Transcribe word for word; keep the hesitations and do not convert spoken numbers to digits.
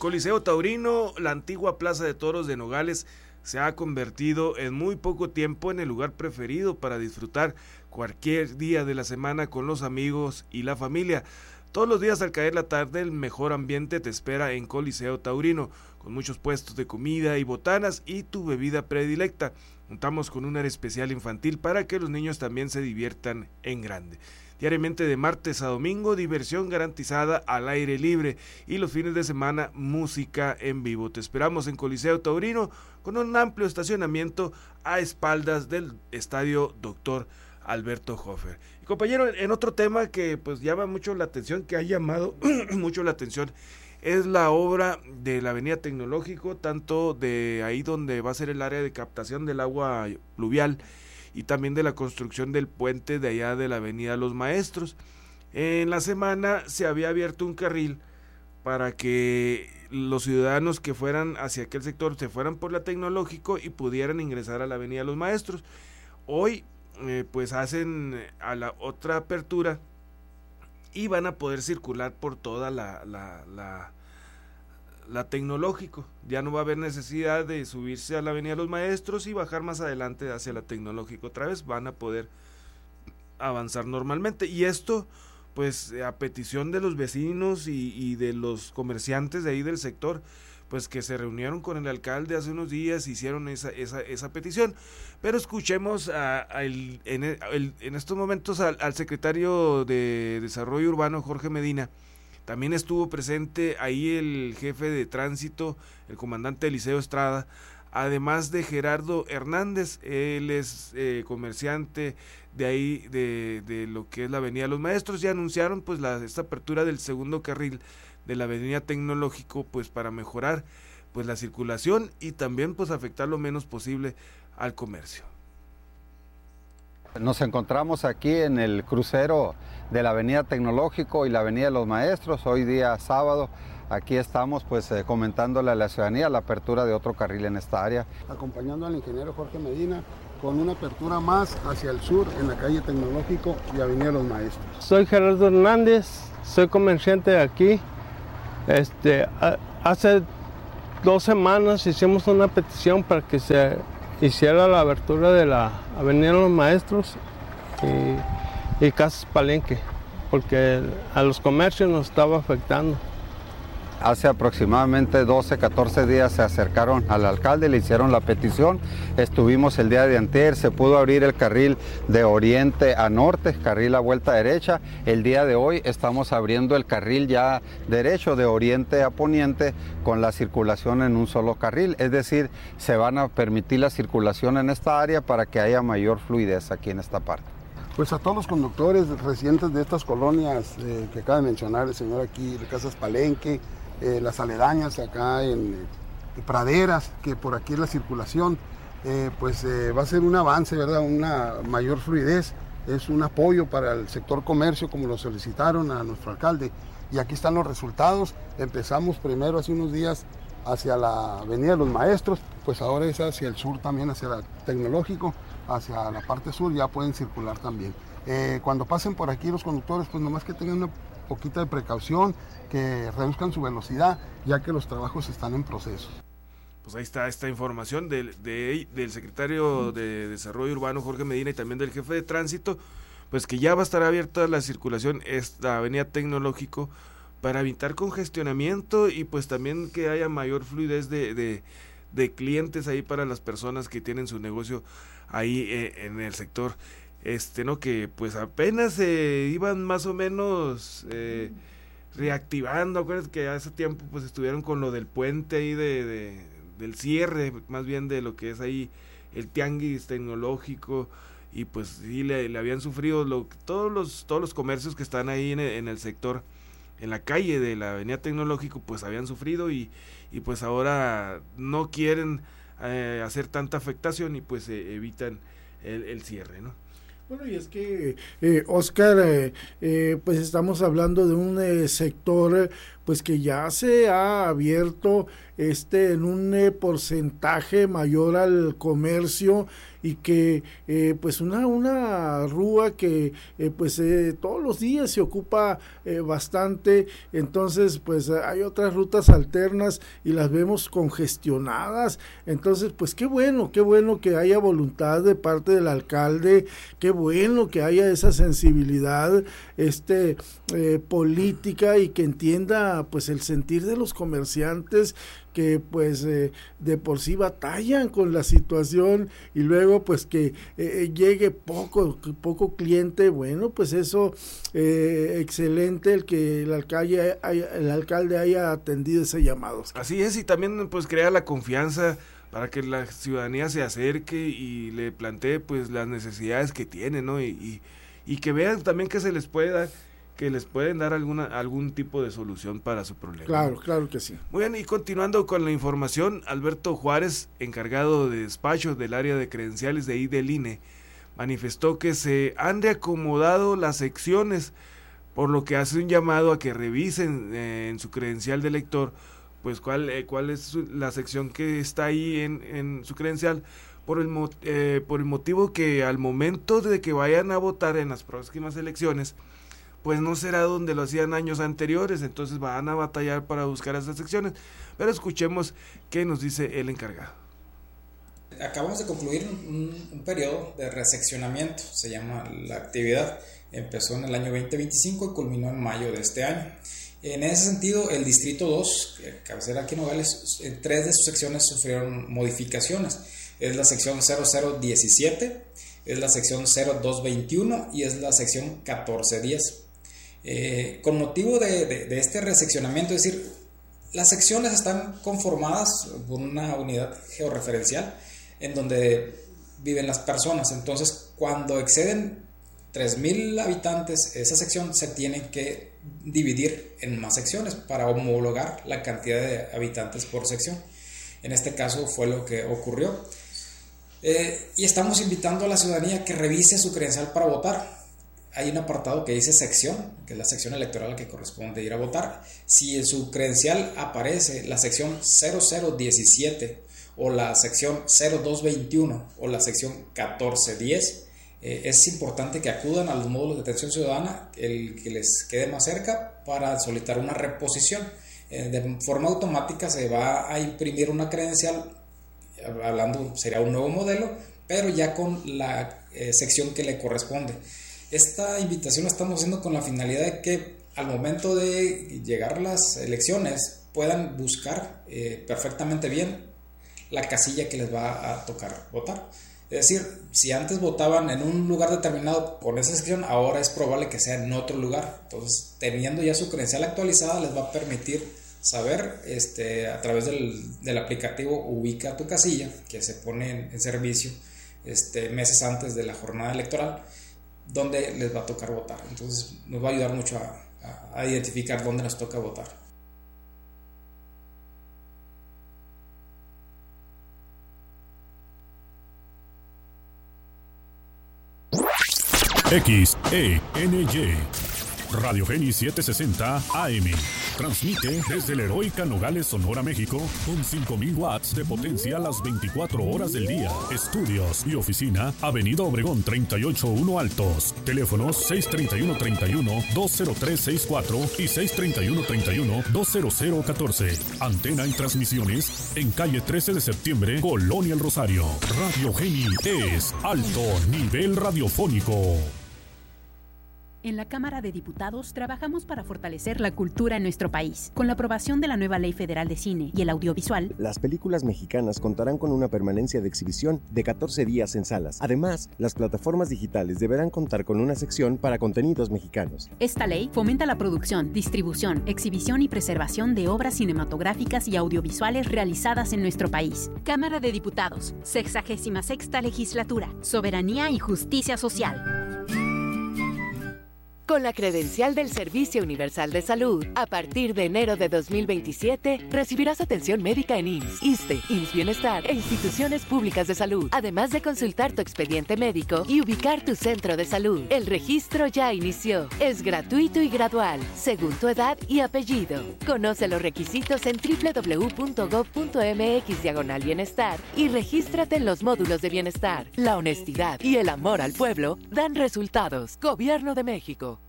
Coliseo Taurino, la antigua Plaza de Toros de Nogales, se ha convertido en muy poco tiempo en el lugar preferido para disfrutar cualquier día de la semana con los amigos y la familia. Todos los días al caer la tarde el mejor ambiente te espera en Coliseo Taurino, con muchos puestos de comida y botanas y tu bebida predilecta. Contamos con un área especial infantil para que los niños también se diviertan en grande. Diariamente de martes a domingo, diversión garantizada al aire libre y los fines de semana, música en vivo. Te esperamos en Coliseo Taurino con un amplio estacionamiento a espaldas del estadio Doctor Alberto Hofer. Y compañero, en otro tema que pues llama mucho la atención, que ha llamado mucho la atención, es la obra de la avenida Tecnológico, tanto de ahí donde va a ser el área de captación del agua pluvial y también de la construcción del puente de allá de la avenida Los Maestros. En la semana se había abierto un carril para que los ciudadanos que fueran hacia aquel sector se fueran por la Tecnológico y pudieran ingresar a la avenida Los Maestros. Hoy eh, pues hacen a la otra apertura y van a poder circular por toda la, la, la, la Tecnológico. Ya no va a haber necesidad de subirse a la avenida Los Maestros y bajar más adelante hacia la Tecnológico otra vez, van a poder avanzar normalmente. Y esto pues a petición de los vecinos y, y de los comerciantes de ahí del sector, pues que se reunieron con el alcalde hace unos días, hicieron esa esa, esa petición. Pero escuchemos a, a el, en, el, en estos momentos al, al secretario de Desarrollo Urbano, Jorge Medina. También estuvo presente ahí el jefe de tránsito, el comandante Eliseo Estrada, además de Gerardo Hernández. Él es eh, comerciante de ahí, de, de lo que es la avenida Los Maestros, y anunciaron pues la, esta apertura del segundo carril de la avenida Tecnológico, pues para mejorar pues la circulación y también pues afectar lo menos posible al comercio. Nos encontramos aquí en el crucero de la avenida Tecnológico y la avenida Los Maestros, hoy día sábado. Aquí estamos pues eh, comentándole a la ciudadanía la apertura de otro carril en esta área. Acompañando al ingeniero Jorge Medina con una apertura más hacia el sur en la calle Tecnológico y avenida Los Maestros. Soy Gerardo Hernández, soy comerciante de aquí. Este, hace dos semanas hicimos una petición para que se hiciera la abertura de la avenida Los Maestros y, y Casas Palenque, porque a los comercios nos estaba afectando. Hace aproximadamente doce, catorce días se acercaron al alcalde, le hicieron la petición, estuvimos el día de antier, se pudo abrir el carril de oriente a norte, carril a vuelta derecha. El día de hoy estamos abriendo el carril ya derecho de oriente a poniente con la circulación en un solo carril, es decir, se van a permitir la circulación en esta área para que haya mayor fluidez aquí en esta parte. Pues a todos los conductores residentes de estas colonias eh, que acaba de mencionar el señor aquí, de Casas Palenque, Eh, las aledañas acá en eh, praderas, que por aquí es la circulación, eh, pues eh, va a ser un avance, ¿verdad? Una mayor fluidez, es un apoyo para el sector comercio como lo solicitaron a nuestro alcalde, y aquí están los resultados. Empezamos primero hace unos días hacia la avenida Los Maestros, pues ahora es hacia el sur también, hacia el Tecnológico, hacia la parte sur ya pueden circular también. Eh, cuando pasen por aquí los conductores, pues nomás que tengan una poquita de precaución, que reduzcan su velocidad, ya que los trabajos están en proceso. Pues ahí está esta información del, de, del secretario de Desarrollo Urbano, Jorge Medina, y también del jefe de tránsito, pues que ya va a estar abierta la circulación, esta avenida Tecnológico, para evitar congestionamiento y pues también que haya mayor fluidez de, de, de clientes ahí para las personas que tienen su negocio ahí eh, en el sector. Este, ¿no? Que pues apenas se eh, iban más o menos eh, reactivando. Acuérdate que hace tiempo pues estuvieron con lo del puente ahí de, de del cierre, más bien de lo que es ahí el tianguis Tecnológico, y pues sí le, le habían sufrido lo, todos los todos los comercios que están ahí en el, en el sector, en la calle de la avenida Tecnológico, pues habían sufrido y, y pues ahora no quieren eh, hacer tanta afectación y pues eh, evitan el, el cierre, ¿no? Bueno, y es que, eh, Oscar, eh, eh, pues estamos hablando de un eh, sector pues que ya se ha abierto este en un eh, porcentaje mayor al comercio, y que eh, pues una una rúa que eh, pues eh, todos los días se ocupa eh, bastante. Entonces pues hay otras rutas alternas y las vemos congestionadas. Entonces pues qué bueno, qué bueno que haya voluntad de parte del alcalde, qué bueno que haya esa sensibilidad este eh, política, y que entienda pues el sentir de los comerciantes, que pues eh, de por sí batallan con la situación, y luego pues que eh, llegue poco poco cliente. Bueno, pues eso eh, excelente el que el alcalde haya, el alcalde haya atendido ese llamado. Así es, y también pues crea la confianza para que la ciudadanía se acerque y le plantee pues las necesidades que tiene, ¿no? Y, y, y que vean también que se les puede dar, que les pueden dar alguna algún tipo de solución para su problema. Claro, claro que sí. Muy bien, y continuando con la información, Alberto Juárez, encargado de despacho del área de credenciales de ahí del I N E, manifestó que se han reacomodado las secciones, por lo que hace un llamado a que revisen eh, en su credencial de elector, pues cuál, eh, cuál es su, la sección que está ahí en, en su credencial, por el, eh, por el motivo que al momento de que vayan a votar en las próximas elecciones, pues no será donde lo hacían años anteriores, entonces van a batallar para buscar esas secciones. Pero escuchemos qué nos dice el encargado. Acabamos de concluir un, un periodo de reseccionamiento, se llama la actividad. Empezó en el año veinte veinticinco y culminó en mayo de este año. En ese sentido, el Distrito dos, cabecera aquí en Nogales, tres de sus secciones sufrieron modificaciones. Es la sección cero cero diecisiete, es la sección cero dos veintiuno y es la sección catorce diez. Eh, con motivo de, de, de este reseccionamiento, es decir, las secciones están conformadas por una unidad georreferencial en donde viven las personas. Entonces, cuando exceden tres mil habitantes, esa sección se tiene que dividir en más secciones para homologar la cantidad de habitantes por sección. En este caso fue lo que ocurrió. Eh, y estamos invitando a la ciudadanía que revise su credencial para votar. Hay un apartado que dice sección, que es la sección electoral a la que corresponde ir a votar. Si en su credencial aparece la sección cero cero diecisiete o la sección cero dos veintiuno o la sección catorce diez, eh, es importante que acudan a los módulos de atención ciudadana, el que les quede más cerca, para solicitar una reposición. Eh, de forma automática se va a imprimir una credencial, hablando, sería un nuevo modelo, pero ya con la eh, sección que le corresponde. Esta invitación la estamos haciendo con la finalidad de que al momento de llegar las elecciones puedan buscar eh, perfectamente bien la casilla que les va a tocar votar. Es decir, si antes votaban en un lugar determinado con esa sección, ahora es probable que sea en otro lugar. Entonces, teniendo ya su credencial actualizada, les va a permitir saber este, a través del, del aplicativo Ubica tu casilla, que se pone en, en servicio este, meses antes de la jornada electoral, donde les va a tocar votar. Entonces nos va a ayudar mucho a, a, a identificar dónde nos toca votar. X E N Y Radio Geni setecientos sesenta A M. Transmite desde la heroica Nogales, Sonora, México, con cinco mil watts de potencia las veinticuatro horas del día. Estudios y oficina, Avenida Obregón treinta y ocho uno Altos. Teléfonos seis treinta y uno treinta y uno dos cero tres sesenta y cuatro y seis treinta y uno treinta y uno dos cero cero catorce. Antena y transmisiones en calle trece de septiembre, Colonia El Rosario. Radio Geni es alto nivel radiofónico. En la Cámara de Diputados trabajamos para fortalecer la cultura en nuestro país. Con la aprobación de la nueva Ley Federal de Cine y el Audiovisual, las películas mexicanas contarán con una permanencia de exhibición de catorce días en salas. Además, las plataformas digitales deberán contar con una sección para contenidos mexicanos. Esta ley fomenta la producción, distribución, exhibición y preservación de obras cinematográficas y audiovisuales realizadas en nuestro país. Cámara de Diputados, sexagésima sexta Legislatura, Soberanía y Justicia Social. Con la credencial del Servicio Universal de Salud, a partir de enero de dos mil veintisiete, recibirás atención médica en I M S S, ISSSTE, I M S S Bienestar e instituciones públicas de salud, además de consultar tu expediente médico y ubicar tu centro de salud. El registro ya inició. Es gratuito y gradual, según tu edad y apellido. Conoce los requisitos en doble u doble u doble u punto gob punto eme equis diagonal bienestar y regístrate en los módulos de bienestar. La honestidad y el amor al pueblo dan resultados. Gobierno de México.